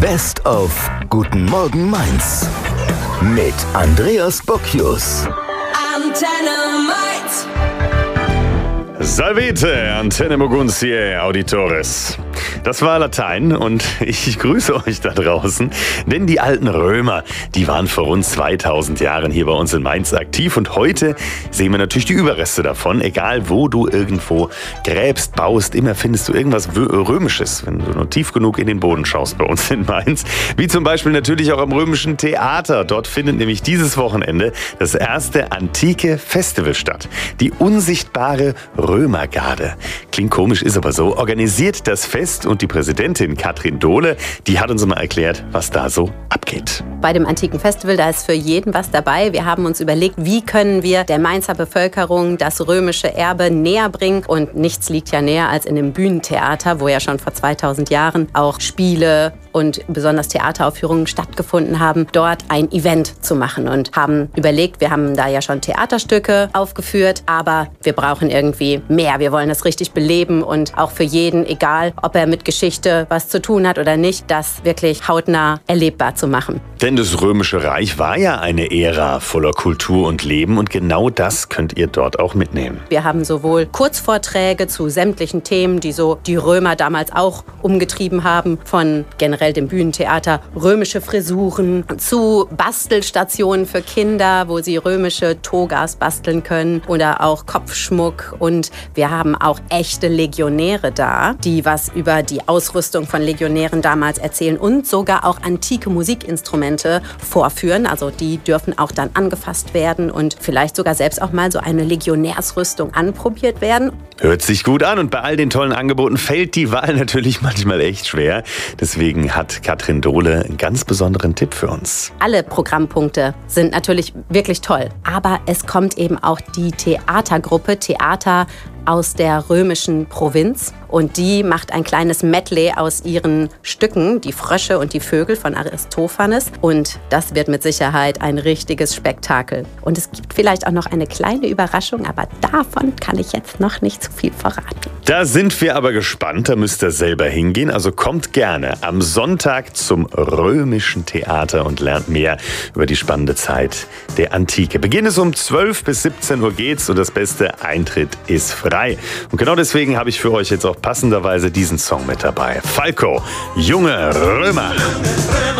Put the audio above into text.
Best of Guten Morgen Mainz mit Andreas Bocchius. Antenne Mainz. Salvete, Antenne Moguntiae Auditores. Das war Latein und ich grüße euch da draußen, denn die alten Römer, die waren vor rund 2000 Jahren hier bei uns in Mainz aktiv und heute sehen wir natürlich die Überreste davon. Egal wo du irgendwo gräbst, baust, immer findest du irgendwas Römisches, wenn du nur tief genug in den Boden schaust bei uns in Mainz. Wie zum Beispiel natürlich auch am Römischen Theater. Dort findet nämlich dieses Wochenende das erste antike Festival statt. Die unsichtbare Römergarde. Klingt komisch, ist aber so. Organisiert das Fest und die Präsidentin Katrin Dohle, die hat uns mal erklärt, was da so abgeht. Bei dem antiken Festival, da ist für jeden was dabei. Wir haben uns überlegt, wie können wir der Mainzer Bevölkerung das römische Erbe näher bringen. Und nichts liegt ja näher als in dem Bühnentheater, wo ja schon vor 2000 Jahren auch Spiele und besonders Theateraufführungen stattgefunden haben, dort ein Event zu machen. Und haben überlegt, wir haben da ja schon Theaterstücke aufgeführt, aber wir brauchen irgendwie mehr. Wir wollen das richtig beleben und auch für jeden, egal ob er mit Geschichte was zu tun hat oder nicht, das wirklich hautnah erlebbar zu machen. Denn das Römische Reich war ja eine Ära voller Kultur und Leben und genau das könnt ihr dort auch mitnehmen. Wir haben sowohl Kurzvorträge zu sämtlichen Themen, die so die Römer damals auch umgetrieben haben, von generell dem Bühnentheater, römische Frisuren, zu Bastelstationen für Kinder, wo sie römische Togas basteln können oder auch Kopfschmuck. Und wir haben auch echte Legionäre da, die was über die Ausrüstung von Legionären damals erzählen und sogar auch antike Musikinstrumente vorführen. Also die dürfen auch dann angefasst werden und vielleicht sogar selbst auch mal so eine Legionärsrüstung anprobiert werden. Hört sich gut an und bei all den tollen Angeboten fällt die Wahl natürlich manchmal echt schwer. Deswegen hat Katrin Dohle einen ganz besonderen Tipp für uns. Alle Programmpunkte sind natürlich wirklich toll, aber es kommt eben auch die Theatergruppe Theater aus der römischen Provinz und die macht ein kleines Medley aus ihren Stücken, die Frösche und die Vögel von Aristophanes, und das wird mit Sicherheit ein richtiges Spektakel. Und es gibt vielleicht auch noch eine kleine Überraschung, aber davon kann ich jetzt noch nicht zu viel verraten. Da sind wir aber gespannt, da müsst ihr selber hingehen, also kommt gerne am Sonntag zum Römischen Theater und lernt mehr über die spannende Zeit der Antike. Beginn ist um 12 bis 17 Uhr geht's und das Beste, Eintritt ist frei. Und genau deswegen habe ich für euch jetzt auch passenderweise diesen Song mit dabei. Falco, Junge Römer.